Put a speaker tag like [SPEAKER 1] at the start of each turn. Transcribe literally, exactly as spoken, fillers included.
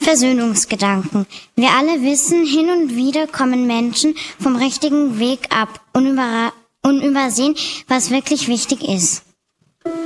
[SPEAKER 1] Versöhnungsgedanken. Wir alle wissen, hin und wieder kommen Menschen vom richtigen Weg ab und, über, und übersehen, was wirklich wichtig ist.